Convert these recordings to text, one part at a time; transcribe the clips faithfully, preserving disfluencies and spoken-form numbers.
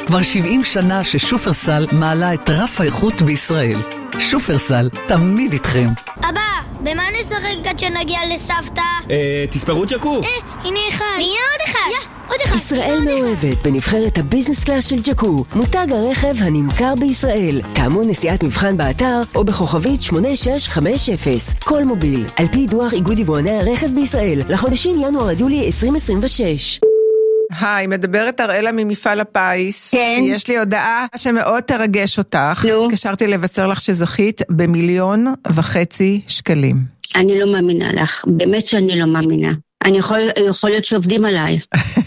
כבר שבעים שנה ששופרסל מעלה את רף האיכות בישראל. שופרסל, תמיד איתכם. אבא, במה נשחק עד שנגיע לסבתא? אה, תספרו ג'קו. אה, הנה אחד. הנה עוד אחד. יא, עוד אחד. ישראל מאוהבת בנבחרת הביזנס קלאס של ג'קו, מותג הרכב הנמכר בישראל. טעמו נסיעת מבחן באתר או בכוכבית שמונה שש חמש אפס. כל מוביל, על פי דוח איגוד יבואני הרכב בישראל, לחודשים ינואר עד יולי עשרים עשרים ושש. היי, מדברת אראלה ממפעל הפיס. כן. יש לי הודעה שמאוד תרגש אותך. נו. קשרתי לבשר לך שזכית במיליון וחצי שקלים. אני לא מאמינה לך, באמת שאני לא מאמינה. אני יכול, יכול להיות שעובדים עליי.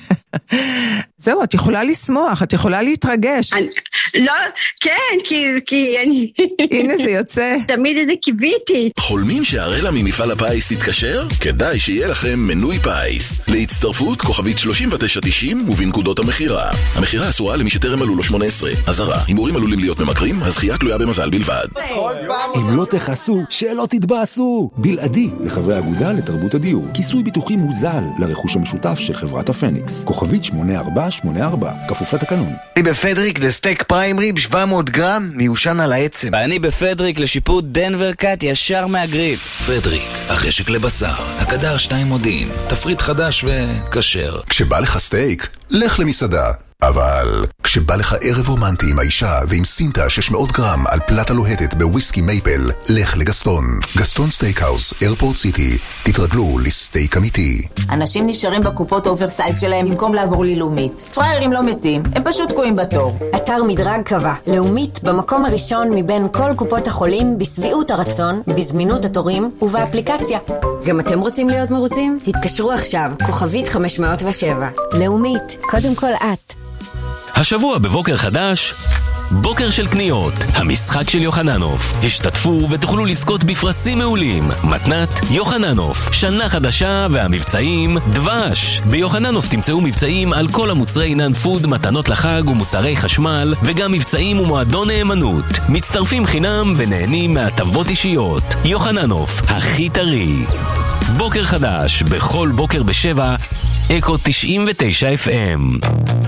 זהו, את יכולה לשמוח, את יכולה להתרגש. אני, לא, כן, כי, כי אני... הנה זה יוצא. תמיד איזה קיביתי. חולמים שהראלה ממפעל הפיס תתקשר? כדאי שיהיה לכם מנוי פיס. להצטרפות כוכבית שלושים ותשע תשעים ובנקודות המחירה. המחירה אסורה למי שטרם מלאו לו שמונה עשרה. אזהרה, הימורים עלולים להיות ממכרים, הזכייה תלויה במזל בלבד. אם לא תכעסו, שלא תתבאסו. בלעדי לחברי האגודה לתרבות הדיור. כיסוי ביטוחי מוזל לרכוש המשותף של חברת הפניקס. כוכבית שמונה ארבע שמונה ארבע, כפוף לתקנון. אני בפדריק לסטייק פריים ריב שבע מאות גרם מיושן על העצם. ואני בפדריק לשיפוט דנבר קאט ישר מהגריל. פדריק, החשק לבשר, הקדר שתיים מודיעין, תפריט חדש וקשר. כשבא לך סטייק, לך למסעדה. אבל כשבא לך ערב רומנטי עם האישה ועם סינטה שש מאות גרם על פלטה לוהטת בוויסקי מייפל, לך לגסטון. גסטון סטייקהאוס, איירפורט סיטי. תתרגלו לסטייק אמיתי. אנשים נשארים בקופות אוברסייז שלהם במקום לעבור ללאומית. פריירים לא מתים, הם פשוט תקועים בתור. אתר מדרג קבע, לאומית במקום הראשון מבין כל קופות החולים בסביעות הרצון, בזמינות התורים ובאפליקציה. גם אתם רוצים להיות מרוצים? התקשרו עכשיו, כוכבית חמש מאות ושבע. לאומית, קודם כל את. השבוע בבוקר חדש, בוקר של קניות, המשחק של יוחננוף. השתתפו ותוכלו לזכות בפרסים מעולים. מתנת יוחננוף, שנה חדשה והמבצעים דבש. ביוחננוף תמצאו מבצעים על כל המוצרי נאן פוד, מתנות לחג ומוצרי חשמל, וגם מבצעים ומועדון נאמנות. מצטרפים חינם ונהנים מהטבות אישיות. יוחננוף, הכי טרי. בוקר חדש, בכל בוקר בשבע, אקו תשעים ותשע אף אם.